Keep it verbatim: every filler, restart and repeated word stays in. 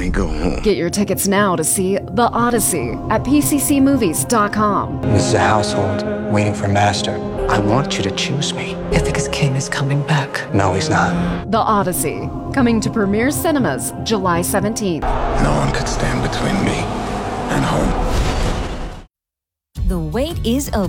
me go home. Get your tickets now to see The Odyssey at P C C movies dot com. This is a household waiting for master. I want you to choose me. Ithaca's king is coming back. No, he's not. The Odyssey, coming to Premiere Cinemas July seventeenth. No one could stand between me and home. The wait is over.